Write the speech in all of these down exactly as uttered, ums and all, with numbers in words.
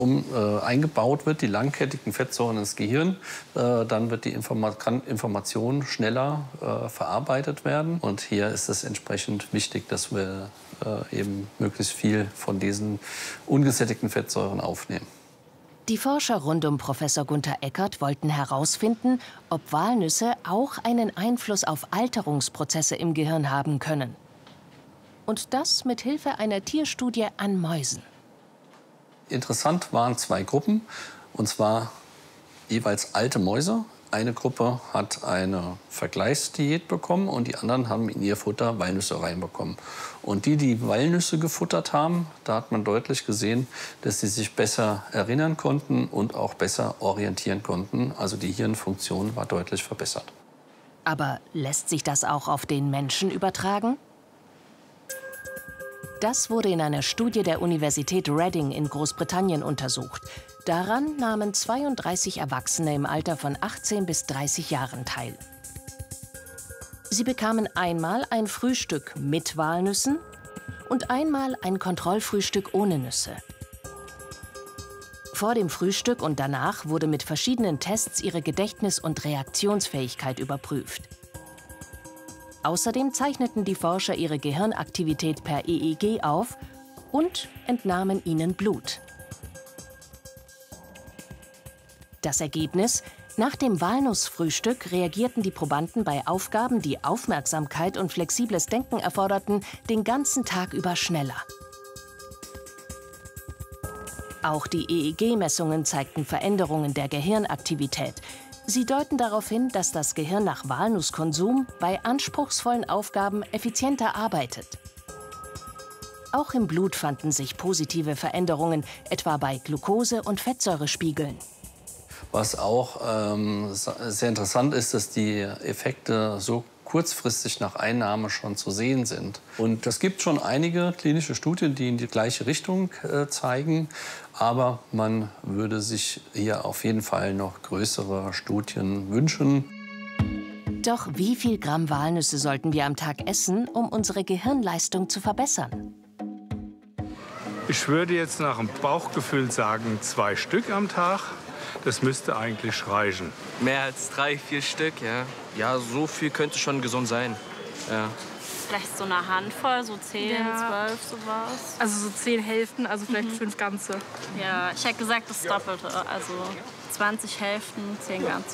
Um, äh, eingebaut wird, die langkettigen Fettsäuren ins Gehirn, äh, dann wird die Informa kann Information schneller äh, verarbeitet werden. Und hier ist es entsprechend wichtig, dass wir äh, eben möglichst viel von diesen ungesättigten Fettsäuren aufnehmen. Die Forscher rund um Professor Gunter Eckert wollten herausfinden, ob Walnüsse auch einen Einfluss auf Alterungsprozesse im Gehirn haben können. Und das mit Hilfe einer Tierstudie an Mäusen. Interessant waren zwei Gruppen, und zwar jeweils alte Mäuse. Eine Gruppe hat eine Vergleichsdiät bekommen und die anderen haben in ihr Futter Walnüsse reinbekommen. Und die, die Walnüsse gefuttert haben, da hat man deutlich gesehen, dass sie sich besser erinnern konnten und auch besser orientieren konnten. Also die Hirnfunktion war deutlich verbessert. Aber lässt sich das auch auf den Menschen übertragen? Das wurde in einer Studie der Universität Reading in Großbritannien untersucht. Daran nahmen zweiunddreißig Erwachsene im Alter von achtzehn bis dreißig Jahren teil. Sie bekamen einmal ein Frühstück mit Walnüssen und einmal ein Kontrollfrühstück ohne Nüsse. Vor dem Frühstück und danach wurde mit verschiedenen Tests ihre Gedächtnis- und Reaktionsfähigkeit überprüft. Außerdem zeichneten die Forscher ihre Gehirnaktivität per E E G auf und entnahmen ihnen Blut. Das Ergebnis: Nach dem Walnussfrühstück reagierten die Probanden bei Aufgaben, die Aufmerksamkeit und flexibles Denken erforderten, den ganzen Tag über schneller. Auch die E E G-Messungen zeigten Veränderungen der Gehirnaktivität. Sie deuten darauf hin, dass das Gehirn nach Walnusskonsum bei anspruchsvollen Aufgaben effizienter arbeitet. Auch im Blut fanden sich positive Veränderungen, etwa bei Glucose- und Fettsäurespiegeln. Was auch ähm, sehr interessant ist, dass die Effekte so kurzfristig nach Einnahme schon zu sehen sind. Und es gibt schon einige klinische Studien, die in die gleiche Richtung äh, zeigen. Aber man würde sich hier auf jeden Fall noch größere Studien wünschen. Doch wie viel Gramm Walnüsse sollten wir am Tag essen, um unsere Gehirnleistung zu verbessern? Ich würde jetzt nach dem Bauchgefühl sagen, zwei Stück am Tag. Das müsste eigentlich reichen. Mehr als drei, vier Stück, ja. Ja, so viel könnte schon gesund sein. Ja. Vielleicht so eine Handvoll, so zehn, ja. zwölf, sowas. Also so zehn Hälften, also vielleicht mhm. fünf ganze. Ja, ich hätte gesagt das Doppelte. Also zwanzig Hälften, zehn ganze.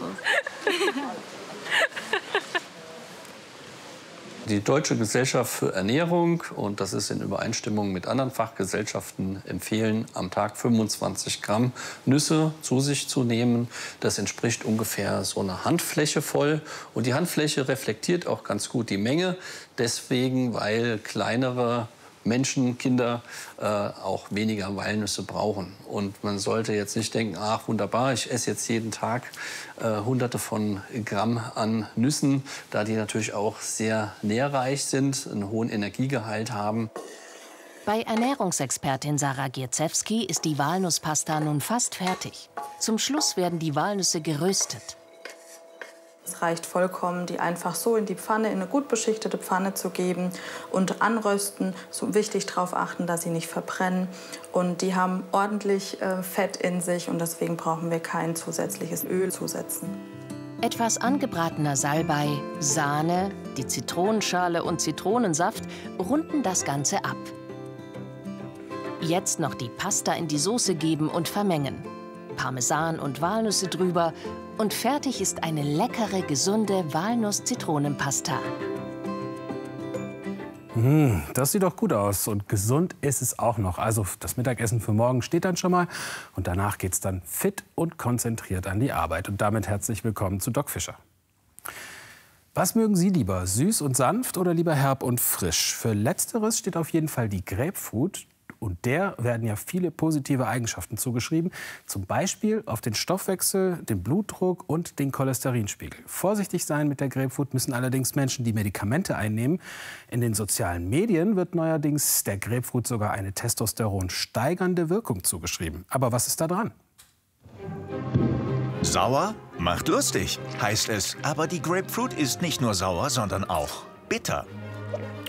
Die Deutsche Gesellschaft für Ernährung, und das ist in Übereinstimmung mit anderen Fachgesellschaften, empfehlen, am Tag fünfundzwanzig Gramm Nüsse zu sich zu nehmen. Das entspricht ungefähr so einer Handfläche voll. Und die Handfläche reflektiert auch ganz gut die Menge. Deswegen, weil kleinere Menschen, Kinder äh, auch weniger Walnüsse brauchen. Und man sollte jetzt nicht denken, ach wunderbar, ich esse jetzt jeden Tag äh, hunderte von Gramm an Nüssen, da die natürlich auch sehr nährreich sind, einen hohen Energiegehalt haben. Bei Ernährungsexpertin Sarah Gierzewski ist die Walnusspasta nun fast fertig. Zum Schluss werden die Walnüsse geröstet. Es reicht vollkommen, die einfach so in die Pfanne, in eine gut beschichtete Pfanne zu geben und anrösten. So wichtig darauf achten, dass sie nicht verbrennen. Und die haben ordentlich äh, Fett in sich und deswegen brauchen wir kein zusätzliches Öl zusetzen. Etwas angebratener Salbei, Sahne, die Zitronenschale und Zitronensaft runden das Ganze ab. Jetzt noch die Pasta in die Soße geben und vermengen. Parmesan und Walnüsse drüber und fertig ist eine leckere, gesunde Walnuss-Zitronenpasta. Mmh, das sieht doch gut aus und gesund ist es auch noch. Also das Mittagessen für morgen steht dann schon mal und danach geht's dann fit und konzentriert an die Arbeit. Und damit herzlich willkommen zu Doc Fischer. Was mögen Sie lieber, süß und sanft oder lieber herb und frisch? Für Letzteres steht auf jeden Fall die Grapefruit. Und der werden ja viele positive Eigenschaften zugeschrieben. Zum Beispiel auf den Stoffwechsel, den Blutdruck und den Cholesterinspiegel. Vorsichtig sein mit der Grapefruit müssen allerdings Menschen, die Medikamente einnehmen. In den sozialen Medien wird neuerdings der Grapefruit sogar eine Testosteron steigernde Wirkung zugeschrieben. Aber was ist da dran? Sauer macht lustig, heißt es. Aber die Grapefruit ist nicht nur sauer, sondern auch bitter.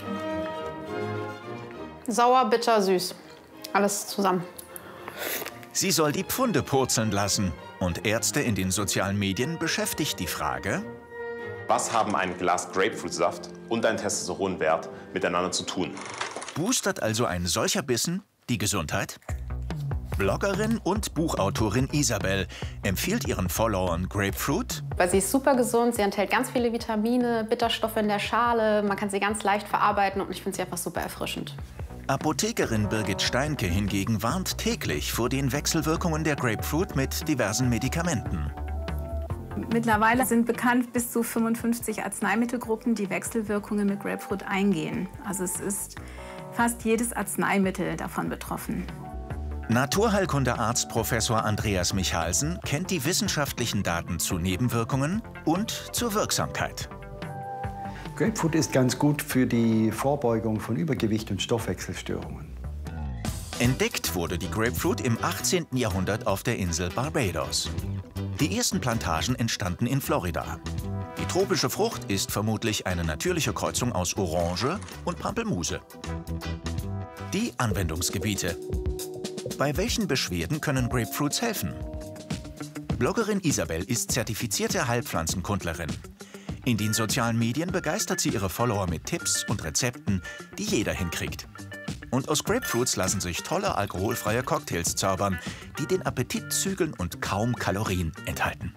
Sauer, bitter, süß. Alles zusammen. Sie soll die Pfunde purzeln lassen. Und Ärzte in den sozialen Medien beschäftigt die Frage: Was haben ein Glas Grapefruitsaft und ein Testosteronwert miteinander zu tun? Boostert also ein solcher Bissen die Gesundheit? Bloggerin und Buchautorin Isabel empfiehlt ihren Followern Grapefruit, weil sie ist super gesund, sie enthält ganz viele Vitamine, Bitterstoffe in der Schale, man kann sie ganz leicht verarbeiten und ich finde sie einfach super erfrischend. Apothekerin Birgit Steinke hingegen warnt täglich vor den Wechselwirkungen der Grapefruit mit diversen Medikamenten. Mittlerweile sind bekannt bis zu fünfundfünfzig Arzneimittelgruppen, die Wechselwirkungen mit Grapefruit eingehen. Also es ist fast jedes Arzneimittel davon betroffen. Naturheilkundearzt Professor Andreas Michalsen kennt die wissenschaftlichen Daten zu Nebenwirkungen und zur Wirksamkeit. Grapefruit ist ganz gut für die Vorbeugung von Übergewicht und Stoffwechselstörungen. Entdeckt wurde die Grapefruit im achtzehnten Jahrhundert auf der Insel Barbados. Die ersten Plantagen entstanden in Florida. Die tropische Frucht ist vermutlich eine natürliche Kreuzung aus Orange und Pampelmuse. Die Anwendungsgebiete. Bei welchen Beschwerden können Grapefruits helfen? Bloggerin Isabel ist zertifizierte Heilpflanzenkundlerin. In den sozialen Medien begeistert sie ihre Follower mit Tipps und Rezepten, die jeder hinkriegt. Und aus Grapefruits lassen sich tolle alkoholfreie Cocktails zaubern, die den Appetit zügeln und kaum Kalorien enthalten.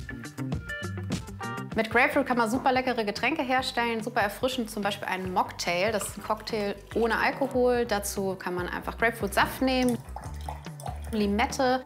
Mit Grapefruit kann man super leckere Getränke herstellen, super erfrischend, zum Beispiel einen Mocktail. Das ist ein Cocktail ohne Alkohol. Dazu kann man einfach Grapefruitsaft nehmen, Limette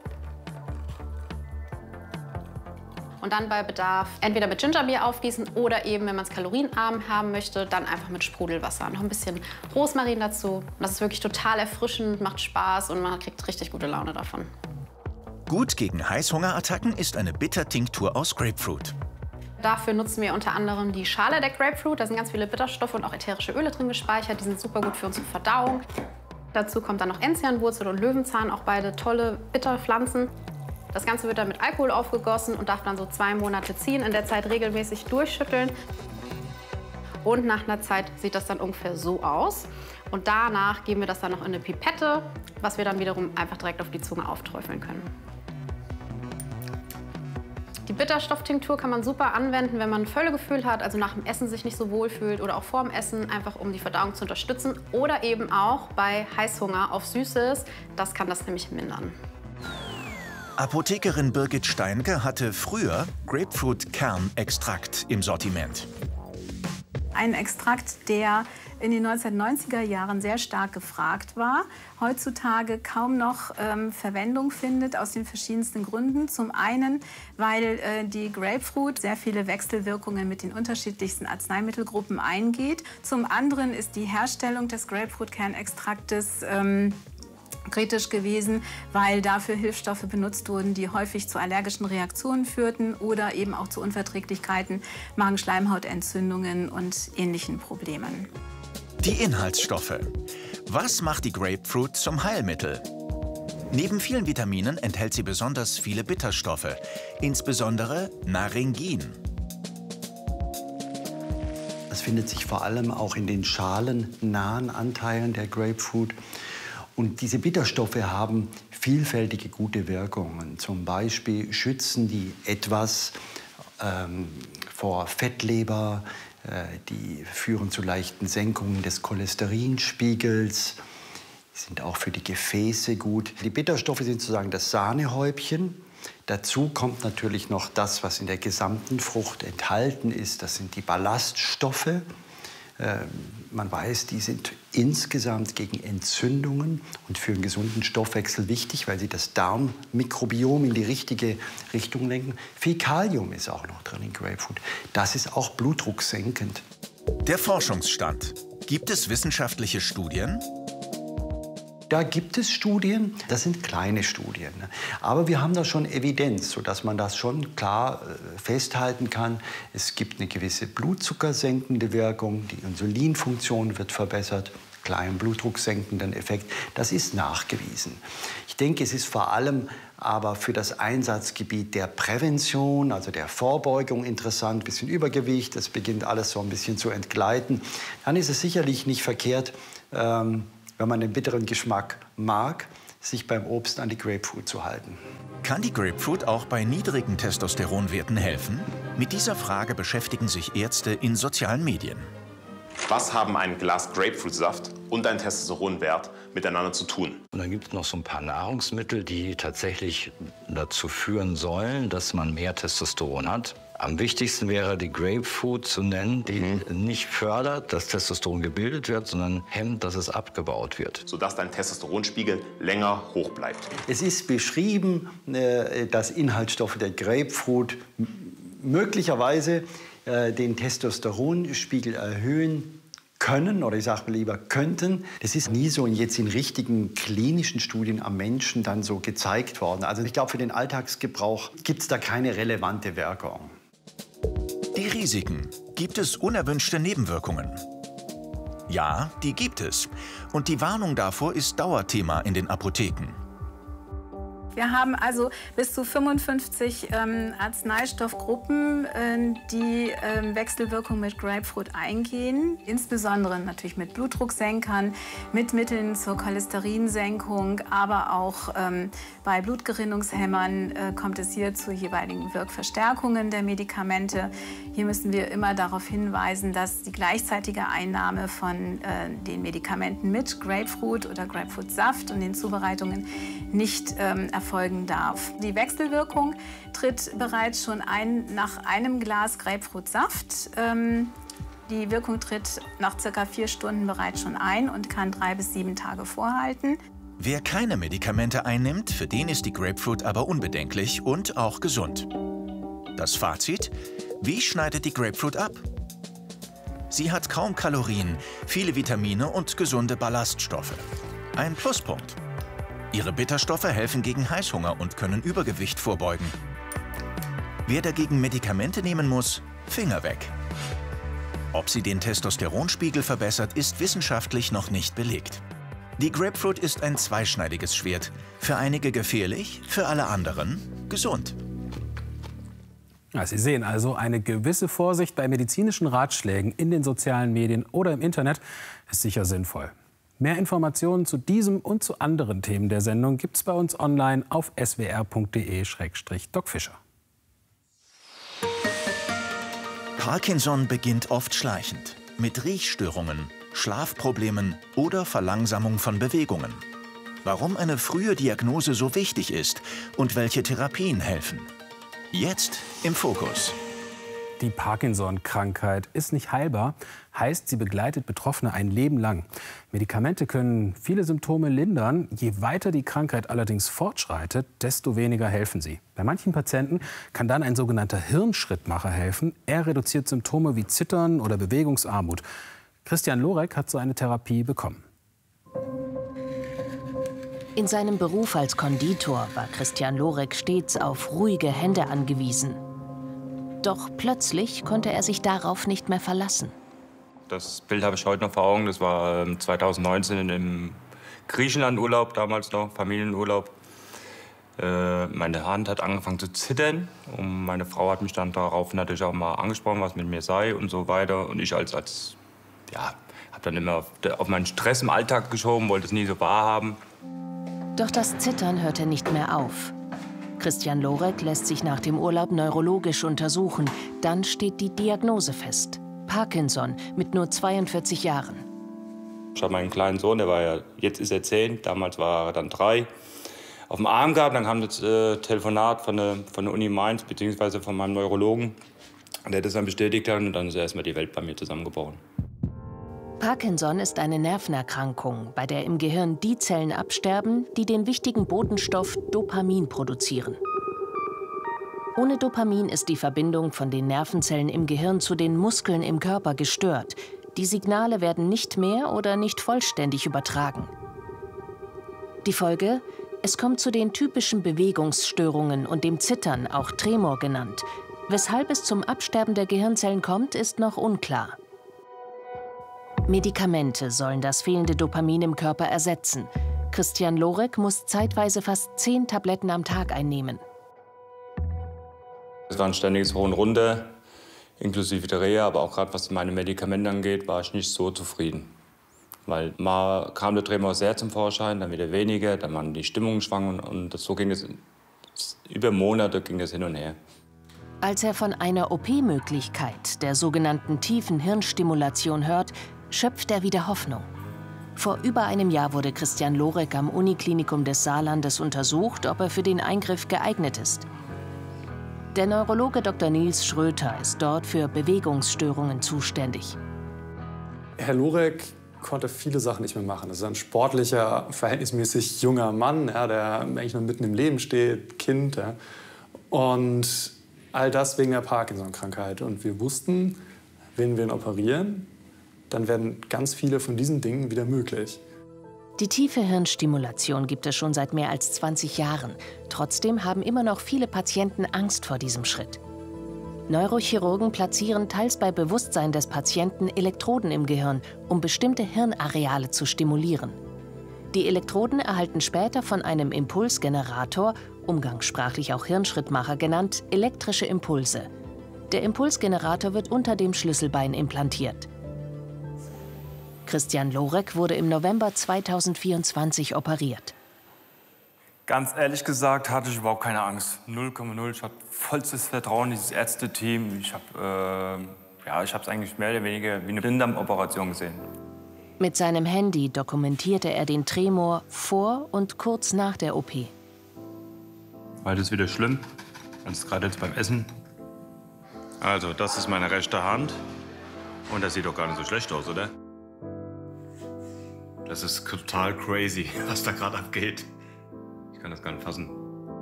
und dann bei Bedarf entweder mit Gingerbier aufgießen oder eben, wenn man es kalorienarm haben möchte, dann einfach mit Sprudelwasser. Noch ein bisschen Rosmarin dazu. Das ist wirklich total erfrischend, macht Spaß und man kriegt richtig gute Laune davon. Gut gegen Heißhungerattacken ist eine Bittertinktur aus Grapefruit. Dafür nutzen wir unter anderem die Schale der Grapefruit. Da sind ganz viele Bitterstoffe und auch ätherische Öle drin gespeichert. Die sind super gut für unsere Verdauung. Dazu kommt dann noch Enzianwurzel und Löwenzahn, auch beide tolle Bitterpflanzen. Das Ganze wird dann mit Alkohol aufgegossen und darf dann so zwei Monate ziehen. In der Zeit regelmäßig durchschütteln. Und nach einer Zeit sieht das dann ungefähr so aus. Und danach geben wir das dann noch in eine Pipette, was wir dann wiederum einfach direkt auf die Zunge aufträufeln können. Die Bitterstofftinktur kann man super anwenden, wenn man ein Völlegefühl hat, also nach dem Essen sich nicht so wohl fühlt oder auch vor dem Essen, einfach um die Verdauung zu unterstützen. Oder eben auch bei Heißhunger auf Süßes, das kann das nämlich mindern. Apothekerin Birgit Steinke hatte früher Grapefruit-Kernextrakt im Sortiment. Ein Extrakt, der in den neunzehnhundertneunziger Jahren sehr stark gefragt war, heutzutage kaum noch ähm, Verwendung findet, aus den verschiedensten Gründen. Zum einen, weil äh, die Grapefruit sehr viele Wechselwirkungen mit den unterschiedlichsten Arzneimittelgruppen eingeht. Zum anderen ist die Herstellung des Grapefruit-Kernextraktes ähm, kritisch gewesen, weil dafür Hilfsstoffe benutzt wurden, die häufig zu allergischen Reaktionen führten oder eben auch zu Unverträglichkeiten, Magenschleimhautentzündungen und ähnlichen Problemen. Die Inhaltsstoffe. Was macht die Grapefruit zum Heilmittel? Neben vielen Vitaminen enthält sie besonders viele Bitterstoffe, insbesondere Naringin. Das findet sich vor allem auch in den schalennahen Anteilen der Grapefruit. Und diese Bitterstoffe haben vielfältige gute Wirkungen. Zum Beispiel schützen die etwas ähm, vor Fettleber, äh, die führen zu leichten Senkungen des Cholesterinspiegels, sind auch für die Gefäße gut. Die Bitterstoffe sind sozusagen das Sahnehäubchen. Dazu kommt natürlich noch das, was in der gesamten Frucht enthalten ist. Das sind die Ballaststoffe. Man weiß, die sind insgesamt gegen Entzündungen und für einen gesunden Stoffwechsel wichtig, weil sie das Darmmikrobiom in die richtige Richtung lenken. Fäkalium ist auch noch drin in Grapefruit. Das ist auch blutdrucksenkend. Der Forschungsstand. Gibt es wissenschaftliche Studien? Da gibt es Studien, das sind kleine Studien. Aber wir haben da schon Evidenz, sodass man das schon klar festhalten kann. Es gibt eine gewisse blutzuckersenkende Wirkung, die Insulinfunktion wird verbessert, kleinen blutdrucksenkenden Effekt. Das ist nachgewiesen. Ich denke, es ist vor allem aber für das Einsatzgebiet der Prävention, also der Vorbeugung interessant, ein bisschen Übergewicht, das beginnt alles so ein bisschen zu entgleiten. Dann ist es sicherlich nicht verkehrt, ähm, wenn man den bitteren Geschmack mag, sich beim Obst an die Grapefruit zu halten. Kann die Grapefruit auch bei niedrigen Testosteronwerten helfen? Mit dieser Frage beschäftigen sich Ärzte in sozialen Medien. Was haben ein Glas Grapefruitsaft und ein Testosteronwert miteinander zu tun? Und dann gibt es noch so ein paar Nahrungsmittel, die tatsächlich dazu führen sollen, dass man mehr Testosteron hat. Am wichtigsten wäre die Grapefruit zu nennen, die mhm. nicht fördert, dass Testosteron gebildet wird, sondern hemmt, dass es abgebaut wird. Sodass dein Testosteronspiegel länger hoch bleibt. Es ist beschrieben, dass Inhaltsstoffe der Grapefruit möglicherweise den Testosteronspiegel erhöhen können, oder ich sage mal lieber könnten. Das ist nie so jetzt in richtigen klinischen Studien am Menschen dann so gezeigt worden. Also ich glaube, für den Alltagsgebrauch gibt es da keine relevante Wirkung. Die Risiken. Gibt es unerwünschte Nebenwirkungen? Ja, die gibt es. Und die Warnung davor ist Dauerthema in den Apotheken. Wir haben also bis zu fünfundfünfzig ähm, Arzneistoffgruppen, äh, die äh, Wechselwirkung mit Grapefruit eingehen. Insbesondere natürlich mit Blutdrucksenkern, mit Mitteln zur Cholesterinsenkung, aber auch ähm, bei Blutgerinnungshemmern äh, kommt es hier zu jeweiligen Wirkverstärkungen der Medikamente. Hier müssen wir immer darauf hinweisen, dass die gleichzeitige Einnahme von äh, den Medikamenten mit Grapefruit oder Grapefruitsaft und den Zubereitungen nicht ähm, erfolgen darf. Die Wechselwirkung tritt bereits schon ein nach einem Glas Grapefruitsaft. Ähm, die Wirkung tritt nach circa vier Stunden bereits schon ein und kann drei bis sieben Tage vorhalten. Wer keine Medikamente einnimmt, für den ist die Grapefruit aber unbedenklich und auch gesund. Das Fazit: Wie schneidet die Grapefruit ab? Sie hat kaum Kalorien, viele Vitamine und gesunde Ballaststoffe. Ein Pluspunkt. Ihre Bitterstoffe helfen gegen Heißhunger und können Übergewicht vorbeugen. Wer dagegen Medikamente nehmen muss, Finger weg. Ob sie den Testosteronspiegel verbessert, ist wissenschaftlich noch nicht belegt. Die Grapefruit ist ein zweischneidiges Schwert. Für einige gefährlich, für alle anderen gesund. Ja, Sie sehen also, eine gewisse Vorsicht bei medizinischen Ratschlägen in den sozialen Medien oder im Internet ist sicher sinnvoll. Mehr Informationen zu diesem und zu anderen Themen der Sendung gibt es bei uns online auf s w r punkt d e slash doc fischer. Parkinson beginnt oft schleichend, mit Riechstörungen, Schlafproblemen oder Verlangsamung von Bewegungen. Warum eine frühe Diagnose so wichtig ist und welche Therapien helfen. Jetzt im Fokus. Die Parkinson-Krankheit ist nicht heilbar, heißt, sie begleitet Betroffene ein Leben lang. Medikamente können viele Symptome lindern. Je weiter die Krankheit allerdings fortschreitet, desto weniger helfen sie. Bei manchen Patienten kann dann ein sogenannter Hirnschrittmacher helfen. Er reduziert Symptome wie Zittern oder Bewegungsarmut. Christian Lorek hat so eine Therapie bekommen. In seinem Beruf als Konditor war Christian Lorek stets auf ruhige Hände angewiesen. Doch plötzlich konnte er sich darauf nicht mehr verlassen. Das Bild habe ich heute noch vor Augen. Das war zweitausendneunzehn im Griechenland-Urlaub, damals noch, Familienurlaub. Äh, meine Hand hat angefangen zu zittern. Und meine Frau hat mich dann darauf natürlich auch mal angesprochen, was mit mir sei und so weiter. Und ich als, als ja, habe dann immer auf, auf meinen Stress im Alltag geschoben, wollte es nie so wahrhaben. Doch das Zittern hörte nicht mehr auf. Christian Lorek lässt sich nach dem Urlaub neurologisch untersuchen. Dann steht die Diagnose fest. Parkinson mit nur zweiundvierzig Jahren. Ich habe meinen kleinen Sohn, der war ja, jetzt ist er zehn, damals war er dann drei, auf dem Arm gehabt. Dann kam das äh, Telefonat von der, von der Uni Mainz, beziehungsweise von meinem Neurologen. Der das dann bestätigt hat und dann ist erstmal die Welt bei mir zusammengebrochen. Parkinson ist eine Nervenerkrankung, bei der im Gehirn die Zellen absterben, die den wichtigen Botenstoff Dopamin produzieren. Ohne Dopamin ist die Verbindung von den Nervenzellen im Gehirn zu den Muskeln im Körper gestört. Die Signale werden nicht mehr oder nicht vollständig übertragen. Die Folge? Es kommt zu den typischen Bewegungsstörungen und dem Zittern, auch Tremor genannt. Weshalb es zum Absterben der Gehirnzellen kommt, ist noch unklar. Medikamente sollen das fehlende Dopamin im Körper ersetzen. Christian Lorek muss zeitweise fast zehn Tabletten am Tag einnehmen. Es war ein ständiges Hoch und Runter, inklusive der Reha, aber auch gerade was meine Medikamente angeht, war ich nicht so zufrieden. Weil mal kam der Tremor sehr zum Vorschein, dann wieder weniger, dann waren die Stimmungen schwanken und so ging es über Monate ging das hin und her. Als er von einer O P-Möglichkeit, der sogenannten tiefen Hirnstimulation, hört, schöpft er wieder Hoffnung. Vor über einem Jahr wurde Christian Lorek am Uniklinikum des Saarlandes untersucht, ob er für den Eingriff geeignet ist. Der Neurologe Doktor Nils Schröter ist dort für Bewegungsstörungen zuständig. Herr Lorek konnte viele Sachen nicht mehr machen. Das ist ein sportlicher, verhältnismäßig junger Mann, ja, der eigentlich noch mitten im Leben steht, Kind. Ja. Und all das wegen der Parkinson-Krankheit. Und wir wussten, wenn wir ihn operieren, dann werden ganz viele von diesen Dingen wieder möglich. Die tiefe Hirnstimulation gibt es schon seit mehr als zwanzig Jahren. Trotzdem haben immer noch viele Patienten Angst vor diesem Schritt. Neurochirurgen platzieren teils bei Bewusstsein des Patienten Elektroden im Gehirn, um bestimmte Hirnareale zu stimulieren. Die Elektroden erhalten später von einem Impulsgenerator, umgangssprachlich auch Hirnschrittmacher genannt, elektrische Impulse. Der Impulsgenerator wird unter dem Schlüsselbein implantiert. Christian Lorek wurde im November zweitausendvierundzwanzig operiert. Ganz ehrlich gesagt hatte ich überhaupt keine Angst. null Komma null. Ich hatte vollstes Vertrauen in dieses Ärzteteam. Ich habe äh, ja, ich habe es eigentlich mehr oder weniger wie eine Blinddarmoperation gesehen. Mit seinem Handy dokumentierte er den Tremor vor und kurz nach der O P. War das wieder schlimm? Ganz gerade jetzt beim Essen. Also, das ist meine rechte Hand. Und das sieht doch gar nicht so schlecht aus, oder? Das ist total crazy, was da gerade abgeht. Ich kann das gar nicht fassen.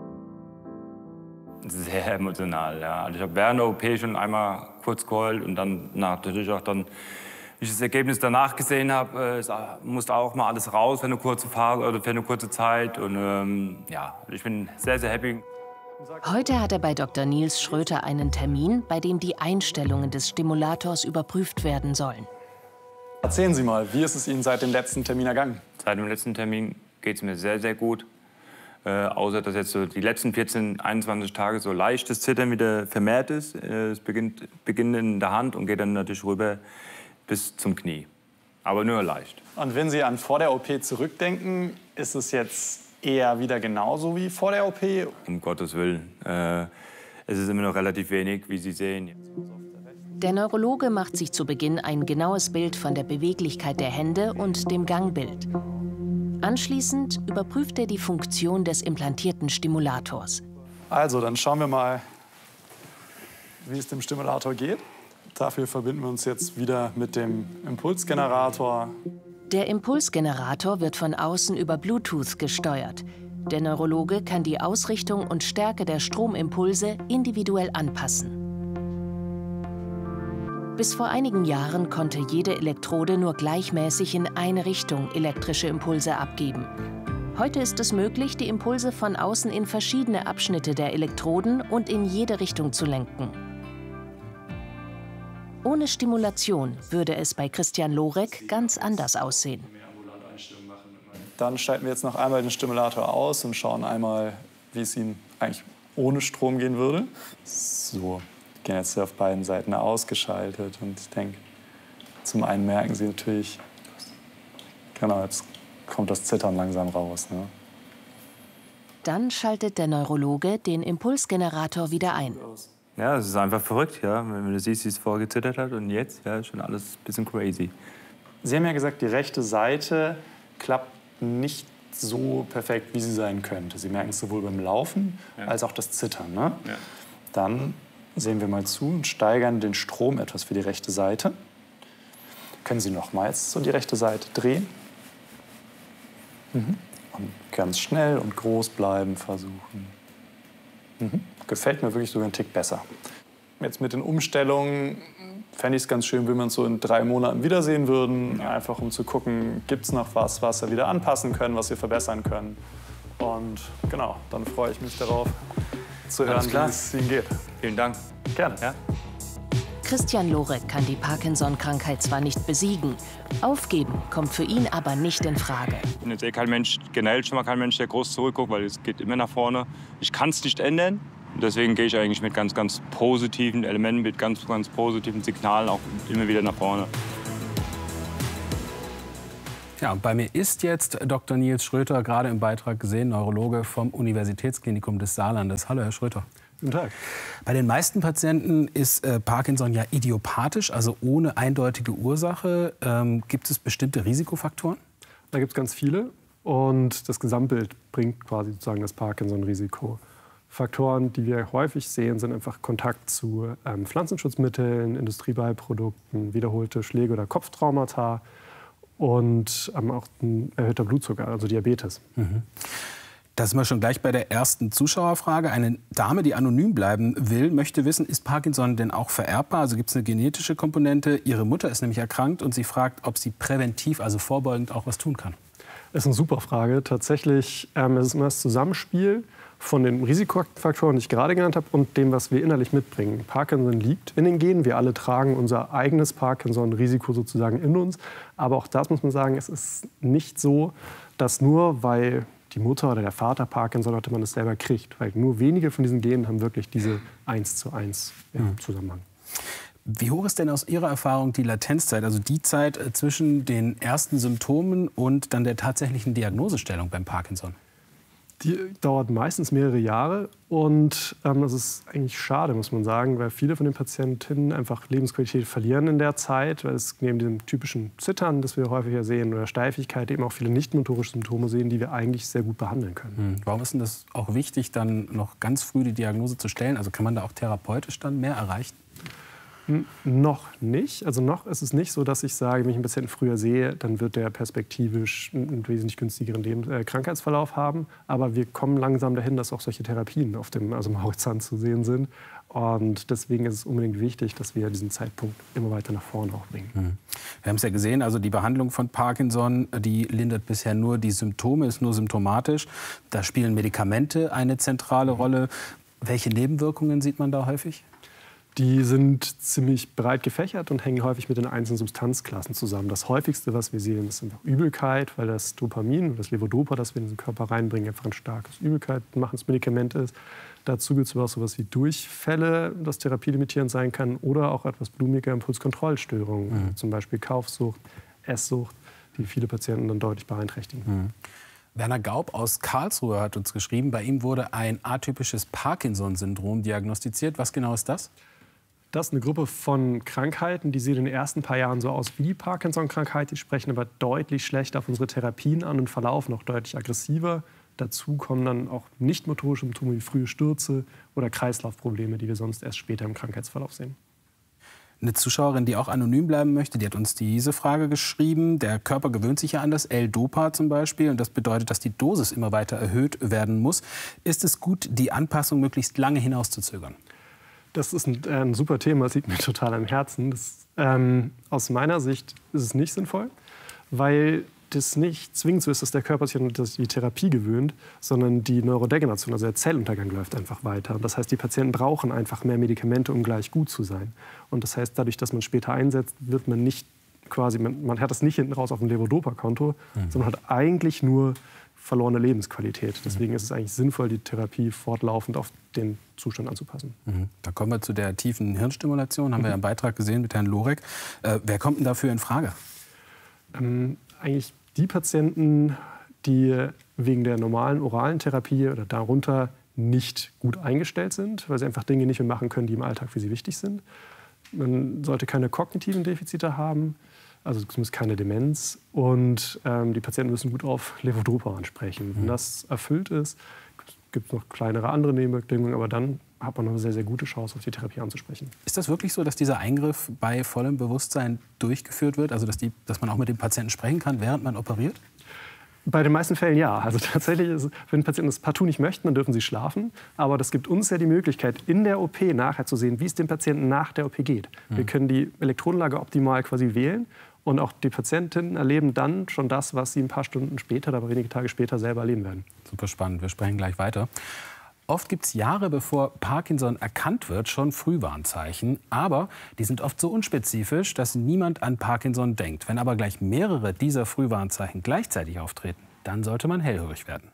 Sehr emotional, ja. Also ich habe während der O P schon einmal kurz geheult und dann natürlich auch dann, wie ich das Ergebnis danach gesehen habe, es musste auch mal alles raus für eine kurze Phase oder für eine kurze Zeit. Und ähm, ja, ich bin sehr, sehr happy. Heute hat er bei Doktor Nils Schröter einen Termin, bei dem die Einstellungen des Stimulators überprüft werden sollen. Erzählen Sie mal, wie ist es Ihnen seit dem letzten Termin ergangen? Seit dem letzten Termin geht es mir sehr, sehr gut. Äh, außer, dass jetzt so die letzten vierzehn, einundzwanzig Tage so leichtes Zittern wieder vermehrt ist. Äh, es beginnt, beginnt in der Hand und geht dann natürlich rüber bis zum Knie. Aber nur leicht. Und wenn Sie an vor der O P zurückdenken, ist es jetzt eher wieder genauso wie vor der O P? Um Gottes Willen. Äh, es ist immer noch relativ wenig, wie Sie sehen. Der Neurologe macht sich zu Beginn ein genaues Bild von der Beweglichkeit der Hände und dem Gangbild. Anschließend überprüft er die Funktion des implantierten Stimulators. Also, dann schauen wir mal, wie es dem Stimulator geht. Dafür verbinden wir uns jetzt wieder mit dem Impulsgenerator. Der Impulsgenerator wird von außen über Bluetooth gesteuert. Der Neurologe kann die Ausrichtung und Stärke der Stromimpulse individuell anpassen. Bis vor einigen Jahren konnte jede Elektrode nur gleichmäßig in eine Richtung elektrische Impulse abgeben. Heute ist es möglich, die Impulse von außen in verschiedene Abschnitte der Elektroden und in jede Richtung zu lenken. Ohne Stimulation würde es bei Christian Lorek ganz anders aussehen. Dann schalten wir jetzt noch einmal den Stimulator aus und schauen einmal, wie es Ihnen eigentlich ohne Strom gehen würde. So. Gehen jetzt auf beiden Seiten ausgeschaltet und ich denke, zum einen merken Sie natürlich, genau, jetzt kommt das Zittern langsam raus. Ne? Dann schaltet der Neurologe den Impulsgenerator wieder ein. Ja, es ist einfach verrückt, ja, wenn du siehst, wie es vorher gezittert hat und jetzt, ja, schon alles ein bisschen crazy. Sie haben ja gesagt, die rechte Seite klappt nicht so perfekt, wie sie sein könnte. Sie merken es sowohl beim Laufen ja. als auch das Zittern. Ne? Ja. Dann sehen wir mal zu und steigern den Strom etwas für die rechte Seite. Können Sie nochmals so die rechte Seite drehen. Mhm. Und ganz schnell und groß bleiben versuchen. Mhm. Gefällt mir wirklich sogar einen Tick besser. Jetzt mit den Umstellungen fände ich es ganz schön, wenn wir uns so in drei Monaten wiedersehen würden. Einfach um zu gucken, gibt es noch was, was wir wieder anpassen können, was wir verbessern können. Und genau, dann freue ich mich darauf, zu hören, wie es Ihnen geht. Vielen Dank. Gerne. Ja? Christian Lorek kann die Parkinson-Krankheit zwar nicht besiegen, aufgeben kommt für ihn aber nicht in Frage. Ich bin jetzt eh kein Mensch, generell schon mal kein Mensch, der groß zurückguckt, weil es geht immer nach vorne. Ich kann es nicht ändern. Und deswegen gehe ich eigentlich mit ganz, ganz positiven Elementen, mit ganz, ganz positiven Signalen auch immer wieder nach vorne. Ja, und bei mir ist jetzt Doktor Nils Schröter, gerade im Beitrag gesehen, Neurologe vom Universitätsklinikum des Saarlandes. Hallo, Herr Schröter. Guten Tag. Bei den meisten Patienten ist äh, Parkinson ja idiopathisch, also ohne eindeutige Ursache. Ähm, gibt es bestimmte Risikofaktoren? Da gibt es ganz viele. Und das Gesamtbild bringt quasi sozusagen das Parkinson-Risiko. Faktoren, die wir häufig sehen, sind einfach Kontakt zu ähm, Pflanzenschutzmitteln, Industriebeiprodukten, wiederholte Schläge oder Kopftraumata und ähm, auch ein erhöhter Blutzucker, also Diabetes. Mhm. Da sind wir schon gleich bei der ersten Zuschauerfrage. Eine Dame, die anonym bleiben will, möchte wissen, ist Parkinson denn auch vererbbar? Also gibt es eine genetische Komponente? Ihre Mutter ist nämlich erkrankt und sie fragt, ob sie präventiv, also vorbeugend, auch was tun kann. Das ist eine super Frage. Tatsächlich ähm, ist es immer das Zusammenspiel von den Risikofaktoren, die ich gerade genannt habe, und dem, was wir innerlich mitbringen. Parkinson liegt in den Genen. Wir alle tragen unser eigenes Parkinson-Risiko sozusagen in uns. Aber auch das muss man sagen, es ist nicht so, dass nur weil die Mutter oder der Vater Parkinson hatte, man es selber kriegt. Weil nur wenige von diesen Genen haben wirklich diese eins zu eins mhm. Zusammenhang. Wie hoch ist denn aus Ihrer Erfahrung die Latenzzeit, also die Zeit zwischen den ersten Symptomen und dann der tatsächlichen Diagnosestellung beim Parkinson? Die dauert meistens mehrere Jahre und ähm, das ist eigentlich schade, muss man sagen, weil viele von den Patientinnen einfach Lebensqualität verlieren in der Zeit, weil es neben dem typischen Zittern, das wir häufiger sehen, oder Steifigkeit eben auch viele nicht-motorische Symptome sehen, die wir eigentlich sehr gut behandeln können. Hm. Warum ist denn das auch wichtig, dann noch ganz früh die Diagnose zu stellen? Also kann man da auch therapeutisch dann mehr erreichen? Noch nicht. Also noch ist es nicht so, dass ich sage, wenn ich einen Patienten früher sehe, dann wird der perspektivisch einen wesentlich günstigeren Lebens- äh, Krankheitsverlauf haben. Aber wir kommen langsam dahin, dass auch solche Therapien auf dem, also im Horizont zu sehen sind. Und deswegen ist es unbedingt wichtig, dass wir diesen Zeitpunkt immer weiter nach vorne auch bringen. Mhm. Wir haben es ja gesehen, also die Behandlung von Parkinson, die lindert bisher nur die Symptome, ist nur symptomatisch. Da spielen Medikamente eine zentrale Rolle. Welche Nebenwirkungen sieht man da häufig? Die sind ziemlich breit gefächert und hängen häufig mit den einzelnen Substanzklassen zusammen. Das häufigste, was wir sehen, ist einfach Übelkeit, weil das Dopamin, das Levodopa, das wir in den Körper reinbringen, einfach ein starkes übelkeitmachendes Medikament ist. Dazu gibt es aber auch sowas wie Durchfälle, das therapielimitierend sein kann, oder auch etwas blumige Impulskontrollstörungen, mhm. zum Beispiel Kaufsucht, Esssucht, die viele Patienten dann deutlich beeinträchtigen. Mhm. Werner Gaub aus Karlsruhe hat uns geschrieben, bei ihm wurde ein atypisches Parkinson-Syndrom diagnostiziert. Was genau ist das? Das ist eine Gruppe von Krankheiten, die sehen in den ersten paar Jahren so aus wie die Parkinson-Krankheit. Die sprechen aber deutlich schlechter auf unsere Therapien an und verlaufen auch deutlich aggressiver. Dazu kommen dann auch nicht-motorische Symptome wie frühe Stürze oder Kreislaufprobleme, die wir sonst erst später im Krankheitsverlauf sehen. Eine Zuschauerin, die auch anonym bleiben möchte, die hat uns diese Frage geschrieben. Der Körper gewöhnt sich ja an das L-Dopa zum Beispiel. Und das bedeutet, dass die Dosis immer weiter erhöht werden muss. Ist es gut, die Anpassung möglichst lange hinauszuzögern? Das ist ein, ein super Thema, das liegt mir total am Herzen. Das, ähm, aus meiner Sicht ist es nicht sinnvoll, weil das nicht zwingend so ist, dass der Körper sich an die Therapie gewöhnt, sondern die Neurodegeneration, also der Zelluntergang, läuft einfach weiter. Und das heißt, die Patienten brauchen einfach mehr Medikamente, um gleich gut zu sein. Und das heißt, dadurch, dass man später einsetzt, wird man nicht quasi, man, man hat das nicht hinten raus auf dem Levodopa-Konto, mhm. sondern hat eigentlich nur verlorene Lebensqualität. Deswegen ist es eigentlich sinnvoll, die Therapie fortlaufend auf den Zustand anzupassen. Mhm. Da kommen wir zu der tiefen Hirnstimulation, haben mhm. wir ja im Beitrag gesehen mit Herrn Lorek. Äh, wer kommt denn dafür in Frage? Ähm, eigentlich die Patienten, die wegen der normalen oralen Therapie oder darunter nicht gut eingestellt sind, weil sie einfach Dinge nicht mehr machen können, die im Alltag für sie wichtig sind. Man sollte keine kognitiven Defizite haben, also zumindest keine Demenz. Und ähm, die Patienten müssen gut auf Levodopa ansprechen. Wenn das erfüllt ist, gibt es noch kleinere andere Nebenwirkungen, aber dann hat man noch eine sehr, sehr gute Chance, auf die Therapie anzusprechen. Ist das wirklich so, dass dieser Eingriff bei vollem Bewusstsein durchgeführt wird? Also dass, die, dass man auch mit dem Patienten sprechen kann, während man operiert? Bei den meisten Fällen ja. Also tatsächlich, ist, wenn Patienten das partout nicht möchten, dann dürfen sie schlafen. Aber das gibt uns ja die Möglichkeit, in der O P nachher zu sehen, wie es dem Patienten nach der O P geht. Mhm. Wir können die Elektrodenlage optimal quasi wählen. Und auch die Patientinnen erleben dann schon das, was sie ein paar Stunden später, aber wenige Tage später selber erleben werden. Super spannend. Wir sprechen gleich weiter. Oft gibt es Jahre, bevor Parkinson erkannt wird, schon Frühwarnzeichen. Aber die sind oft so unspezifisch, dass niemand an Parkinson denkt. Wenn aber gleich mehrere dieser Frühwarnzeichen gleichzeitig auftreten, dann sollte man hellhörig werden.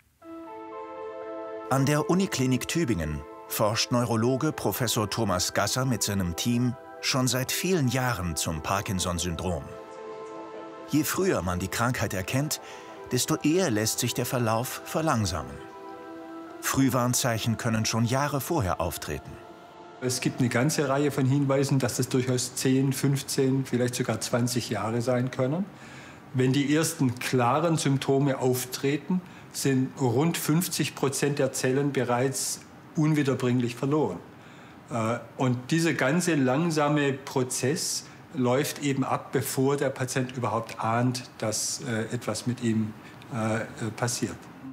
An der Uniklinik Tübingen forscht Neurologe Professor Thomas Gasser mit seinem Team schon seit vielen Jahren zum Parkinson-Syndrom. Je früher man die Krankheit erkennt, desto eher lässt sich der Verlauf verlangsamen. Frühwarnzeichen können schon Jahre vorher auftreten. Es gibt eine ganze Reihe von Hinweisen, dass das durchaus zehn, fünfzehn, vielleicht sogar zwanzig Jahre sein können. Wenn die ersten klaren Symptome auftreten, sind rund fünfzig Prozent der Zellen bereits unwiederbringlich verloren. Und dieser ganze langsame Prozess läuft eben ab, bevor der Patient überhaupt ahnt, dass etwas mit ihm passiert.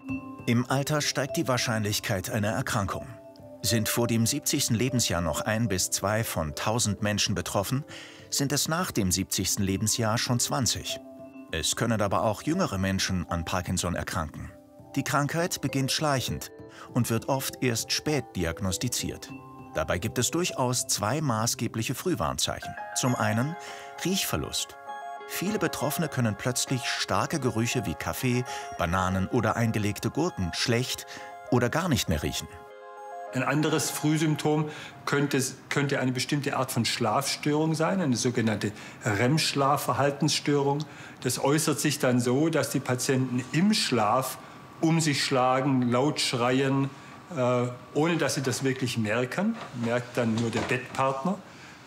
Im Alter steigt die Wahrscheinlichkeit einer Erkrankung. Sind vor dem siebzigsten Lebensjahr noch ein bis zwei von tausend Menschen betroffen, sind es nach dem siebzigsten Lebensjahr schon zwanzig. Es können aber auch jüngere Menschen an Parkinson erkranken. Die Krankheit beginnt schleichend und wird oft erst spät diagnostiziert. Dabei gibt es durchaus zwei maßgebliche Frühwarnzeichen. Zum einen Riechverlust. Viele Betroffene können plötzlich starke Gerüche wie Kaffee, Bananen oder eingelegte Gurken schlecht oder gar nicht mehr riechen. Ein anderes Frühsymptom könnte, könnte eine bestimmte Art von Schlafstörung sein, eine sogenannte R E M-Schlafverhaltensstörung. Das äußert sich dann so, dass die Patienten im Schlaf um sich schlagen, laut schreien, äh, ohne dass sie das wirklich merken. Merkt dann nur der Bettpartner.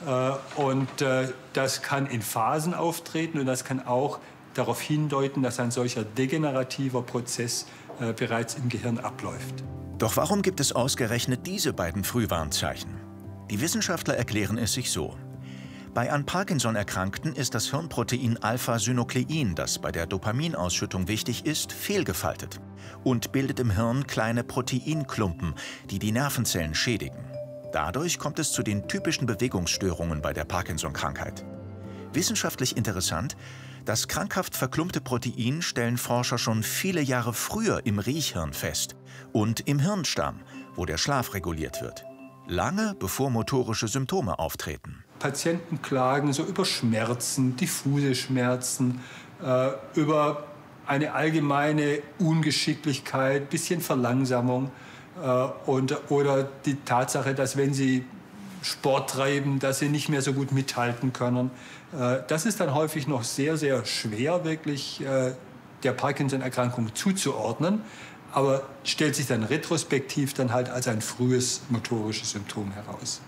Äh, und äh, das kann in Phasen auftreten und das kann auch darauf hindeuten, dass ein solcher degenerativer Prozess äh, bereits im Gehirn abläuft. Doch warum gibt es ausgerechnet diese beiden Frühwarnzeichen? Die Wissenschaftler erklären es sich so. Bei an Parkinson Erkrankten ist das Hirnprotein Alpha-Synuklein, das bei der Dopaminausschüttung wichtig ist, fehlgefaltet und bildet im Hirn kleine Proteinklumpen, die die Nervenzellen schädigen. Dadurch kommt es zu den typischen Bewegungsstörungen bei der Parkinson-Krankheit. Wissenschaftlich interessant: Das krankhaft verklumpte Protein stellen Forscher schon viele Jahre früher im Riechhirn fest und im Hirnstamm, wo der Schlaf reguliert wird. Lange bevor motorische Symptome auftreten. Patienten klagen so über Schmerzen, diffuse Schmerzen, äh, über eine allgemeine Ungeschicklichkeit, bisschen Verlangsamung äh, und, oder die Tatsache, dass wenn sie Sport treiben, dass sie nicht mehr so gut mithalten können. Äh, das ist dann häufig noch sehr, sehr schwer, wirklich äh, der Parkinson-Erkrankung zuzuordnen, aber stellt sich dann retrospektiv dann halt als ein frühes motorisches Symptom heraus.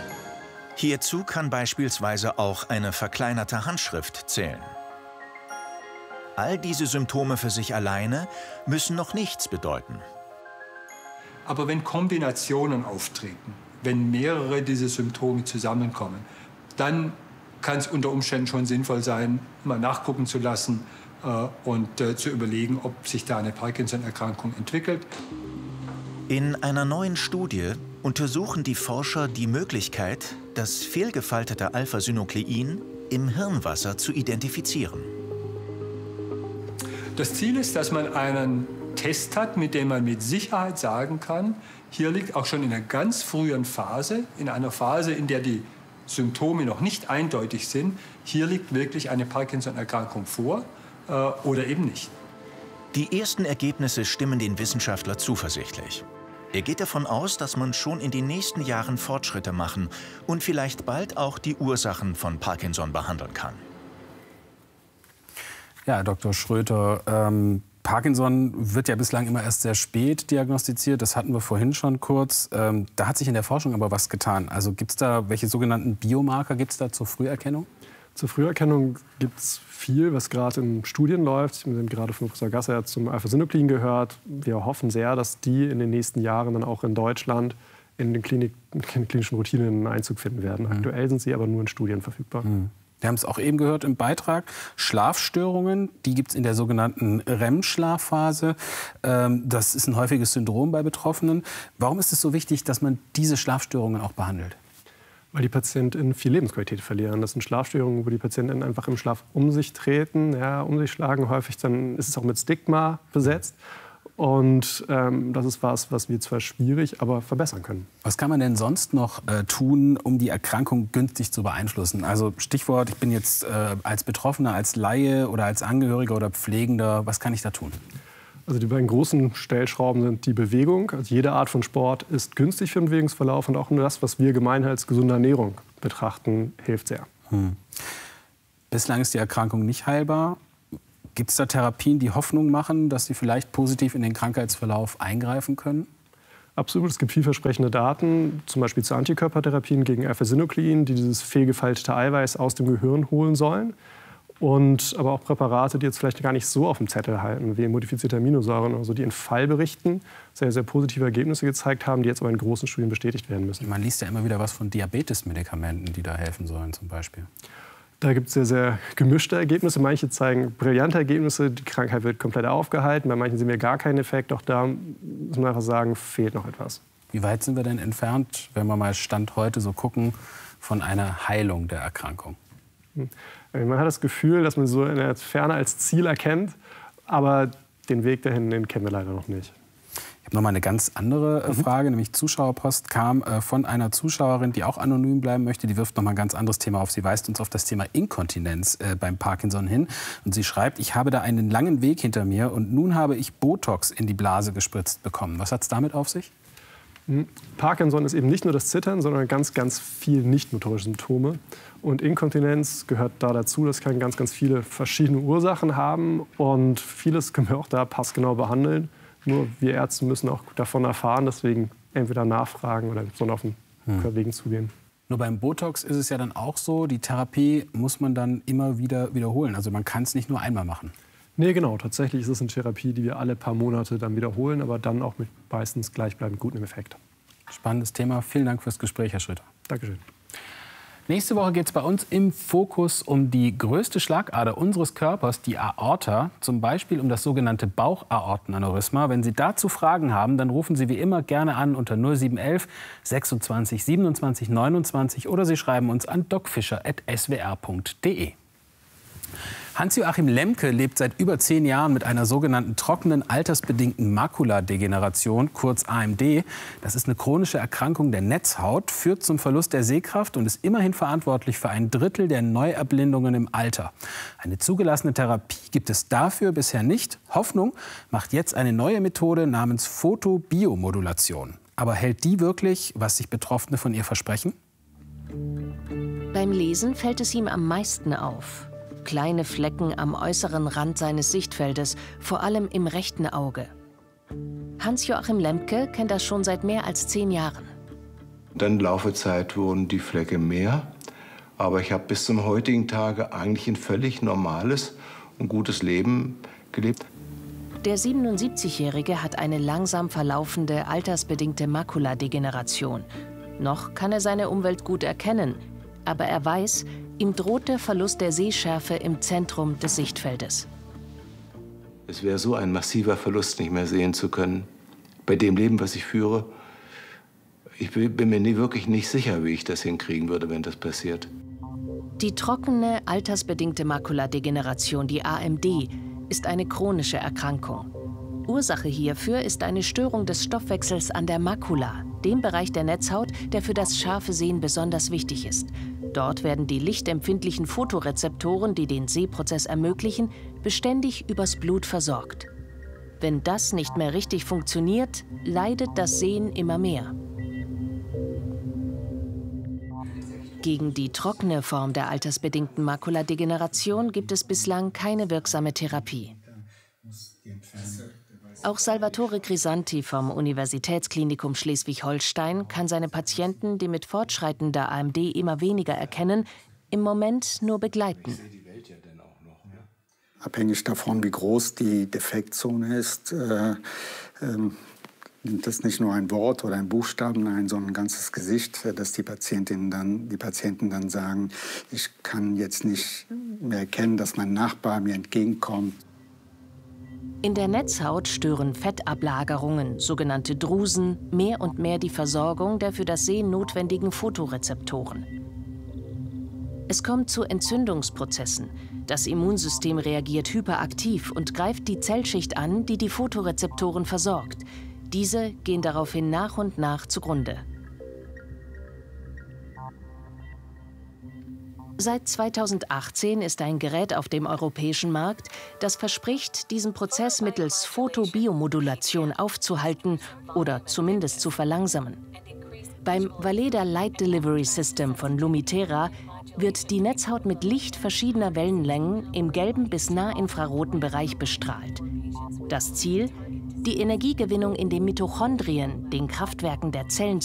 Hierzu kann beispielsweise auch eine verkleinerte Handschrift zählen. All diese Symptome für sich alleine müssen noch nichts bedeuten. Aber wenn Kombinationen auftreten, wenn mehrere dieser Symptome zusammenkommen, dann kann es unter Umständen schon sinnvoll sein, mal nachgucken zu lassen äh, und äh, zu überlegen, ob sich da eine Parkinson-Erkrankung entwickelt. In einer neuen Studie untersuchen die Forscher die Möglichkeit, das fehlgefaltete Alpha-Synuklein im Hirnwasser zu identifizieren. Das Ziel ist, dass man einen Test hat, mit dem man mit Sicherheit sagen kann, hier liegt auch schon in einer ganz frühen Phase, in einer Phase, in der die Symptome noch nicht eindeutig sind, hier liegt wirklich eine Parkinson-Erkrankung vor äh, oder eben nicht. Die ersten Ergebnisse stimmen den Wissenschaftler zuversichtlich. Er geht davon aus, dass man schon in den nächsten Jahren Fortschritte machen und vielleicht bald auch die Ursachen von Parkinson behandeln kann. Ja, Herr Doktor Schröter, ähm, Parkinson wird ja bislang immer erst sehr spät diagnostiziert. Das hatten wir vorhin schon kurz. Ähm, da hat sich in der Forschung aber was getan. Also gibt es da, welche sogenannten Biomarker gibt es da zur Früherkennung? Zur Früherkennung gibt es viel, was gerade in Studien läuft. Wir haben gerade von Professor Gasser zum Alpha-Synuklein gehört. Wir hoffen sehr, dass die in den nächsten Jahren dann auch in Deutschland in den Klinik, klinischen Routinen einen Einzug finden werden. Mhm. Aktuell sind sie aber nur in Studien verfügbar. Mhm. Wir haben es auch eben gehört im Beitrag. Schlafstörungen, die gibt es in der sogenannten R E M-Schlafphase. Das ist ein häufiges Syndrom bei Betroffenen. Warum ist es so wichtig, dass man diese Schlafstörungen auch behandelt? Weil die Patienten viel Lebensqualität verlieren. Das sind Schlafstörungen, wo die Patienten einfach im Schlaf um sich treten, ja, um sich schlagen. Häufig dann ist es auch mit Stigma besetzt. Und ähm, das ist was, was wir zwar schwierig, aber verbessern können. Was kann man denn sonst noch äh, tun, um die Erkrankung günstig zu beeinflussen? Also Stichwort, ich bin jetzt äh, als Betroffener, als Laie oder als Angehöriger oder Pflegender, was kann ich da tun? Also die beiden großen Stellschrauben sind die Bewegung. Also jede Art von Sport ist günstig für den Bewegungsverlauf und auch nur das, was wir gemeinhin als gesunde Ernährung betrachten, hilft sehr. Hm. Bislang ist die Erkrankung nicht heilbar. Gibt es da Therapien, die Hoffnung machen, dass sie vielleicht positiv in den Krankheitsverlauf eingreifen können? Absolut, es gibt vielversprechende Daten, zum Beispiel zu Antikörpertherapien gegen Alpha-Synuklein, die dieses fehlgefaltete Eiweiß aus dem Gehirn holen sollen. Und aber auch Präparate, die jetzt vielleicht gar nicht so auf dem Zettel halten, wie modifizierte Aminosäuren, also die in Fallberichten sehr, sehr positive Ergebnisse gezeigt haben, die jetzt aber in großen Studien bestätigt werden müssen. Man liest ja immer wieder was von Diabetes-Medikamenten, die da helfen sollen zum Beispiel. Da gibt es sehr, sehr gemischte Ergebnisse. Manche zeigen brillante Ergebnisse, die Krankheit wird komplett aufgehalten. Bei manchen sehen wir gar keinen Effekt. Auch da muss man einfach sagen, fehlt noch etwas. Wie weit sind wir denn entfernt, wenn wir mal Stand heute so gucken, von einer Heilung der Erkrankung? Man hat das Gefühl, dass man so in der Ferne als Ziel erkennt, aber den Weg dahin, den kennen wir leider noch nicht. Ich habe noch mal eine ganz andere äh, Frage, mhm. nämlich Zuschauerpost kam äh, von einer Zuschauerin, die auch anonym bleiben möchte. Die wirft noch mal ein ganz anderes Thema auf. Sie weist uns auf das Thema Inkontinenz äh, beim Parkinson hin. Und sie schreibt, ich habe da einen langen Weg hinter mir und nun habe ich Botox in die Blase gespritzt bekommen. Was hat es damit auf sich? Parkinson ist eben nicht nur das Zittern, sondern ganz, ganz viel nicht-motorische Symptome. Und Inkontinenz gehört da dazu. Das kann ganz, ganz viele verschiedene Ursachen haben. Und vieles können wir auch da passgenau behandeln. Nur wir Ärzte müssen auch davon erfahren. Deswegen entweder nachfragen oder so auf den hm. Wegen zugehen. Nur beim Botox ist es ja dann auch so, die Therapie muss man dann immer wieder wiederholen. Also man kann es nicht nur einmal machen. Nee, genau. Tatsächlich ist es eine Therapie, die wir alle paar Monate dann wiederholen, aber dann auch mit meistens gleichbleibend gutem Effekt. Spannendes Thema. Vielen Dank fürs Gespräch, Herr Schritter. Dankeschön. Nächste Woche geht es bei uns im Fokus um die größte Schlagader unseres Körpers, die Aorta, zum Beispiel um das sogenannte Bauchaortenaneurysma. Wenn Sie dazu Fragen haben, dann rufen Sie wie immer gerne an unter null sieben elf sechsundzwanzig siebenundzwanzig neunundzwanzig oder Sie schreiben uns an docfischer at s w r punkt d e. Hans-Joachim Lemke lebt seit über zehn Jahren mit einer sogenannten trockenen altersbedingten Makuladegeneration, kurz A M D. Das ist eine chronische Erkrankung der Netzhaut, führt zum Verlust der Sehkraft und ist immerhin verantwortlich für ein Drittel der Neuerblindungen im Alter. Eine zugelassene Therapie gibt es dafür bisher nicht. Hoffnung macht jetzt eine neue Methode namens Photobiomodulation. Aber hält die wirklich, was sich Betroffene von ihr versprechen? Beim Lesen fällt es ihm am meisten auf. Kleine Flecken am äußeren Rand seines Sichtfeldes, vor allem im rechten Auge. Hans-Joachim Lemke kennt das schon seit mehr als zehn Jahren. Dann im Laufe der Zeit wurden die Flecke mehr. Aber ich habe bis zum heutigen Tage eigentlich ein völlig normales und gutes Leben gelebt. Der siebenundsiebzigjährige hat eine langsam verlaufende, altersbedingte Makuladegeneration. Noch kann er seine Umwelt gut erkennen. Aber er weiß, ihm droht der Verlust der Sehschärfe im Zentrum des Sichtfeldes. Es wäre so ein massiver Verlust, nicht mehr sehen zu können. Bei dem Leben, was ich führe, ich bin mir nie, wirklich nicht sicher, wie ich das hinkriegen würde, wenn das passiert. Die trockene, altersbedingte Makuladegeneration, die A M D, ist eine chronische Erkrankung. Ursache hierfür ist eine Störung des Stoffwechsels an der Makula, dem Bereich der Netzhaut, der für das scharfe Sehen besonders wichtig ist. Dort werden die lichtempfindlichen Photorezeptoren, die den Sehprozess ermöglichen, beständig übers Blut versorgt. Wenn das nicht mehr richtig funktioniert, leidet das Sehen immer mehr. Gegen die trockene Form der altersbedingten Makuladegeneration gibt es bislang keine wirksame Therapie. Auch Salvatore Crisanti vom Universitätsklinikum Schleswig-Holstein kann seine Patienten, die mit fortschreitender A M D immer weniger erkennen, im Moment nur begleiten. Abhängig davon, wie groß die Defektzone ist, äh, äh, das ist nicht nur ein Wort oder ein Buchstaben, nein, sondern ein ganzes Gesicht, dass die Patientinnen dann, die Patienten dann sagen, ich kann jetzt nicht mehr erkennen, dass mein Nachbar mir entgegenkommt. In der Netzhaut stören Fettablagerungen, sogenannte Drusen, mehr und mehr die Versorgung der für das Sehen notwendigen Photorezeptoren. Es kommt zu Entzündungsprozessen. Das Immunsystem reagiert hyperaktiv und greift die Zellschicht an, die die Photorezeptoren versorgt. Diese gehen daraufhin nach und nach zugrunde. Seit zweitausendachtzehn ist ein Gerät auf dem europäischen Markt, das verspricht, diesen Prozess mittels Photobiomodulation aufzuhalten oder zumindest zu verlangsamen. Beim Valeda Light Delivery System von Lumithera wird die Netzhaut mit Licht verschiedener Wellenlängen im gelben bis nahinfraroten Bereich bestrahlt. Das Ziel? Die Energiegewinnung in den Mitochondrien, den Kraftwerken der Zellen,